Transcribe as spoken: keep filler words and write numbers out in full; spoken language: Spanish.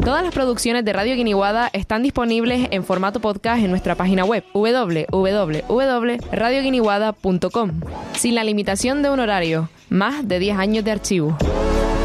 Todas las producciones de Radio Guiniguada están disponibles en formato podcast en nuestra página web doble u doble u doble u punto radio guiniguada punto com, sin la limitación de un horario, más de diez años de archivo.